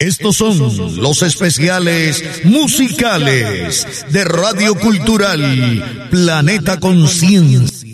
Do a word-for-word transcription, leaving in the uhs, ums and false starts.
Estos son los especiales musicales de Radio Cultural Planeta Conciencia.